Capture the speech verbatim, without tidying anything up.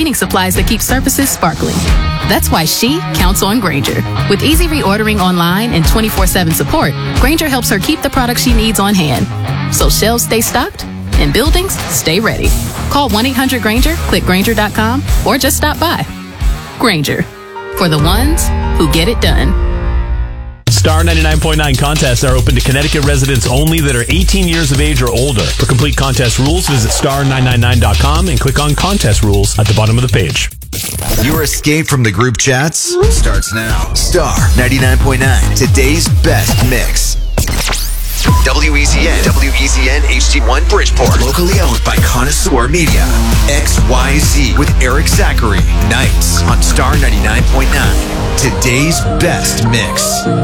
cleaning supplies that keep surfaces sparkling. That's why she counts on Grainger. With easy reordering online and twenty-four seven support, Grainger helps her keep the products she needs on hand. So shelves stay stocked and buildings stay ready. Call one eight hundred Grainger, click Grainger dot com, or just stop by. Grainger, for the ones who get it done. Star ninety-nine point nine contests are open to Connecticut residents only that are eighteen years of age or older. For complete contest rules, visit star nine nine nine dot com and click on contest rules at the bottom of the page. Your escape from the group chats starts now. Star ninety-nine point nine, today's best mix. W E Z N, W E Z N H D one Bridgeport. Locally owned by Connoisseur Media. X Y Z with Eric Zachary. Nights on Star ninety-nine point nine. Today's best mix.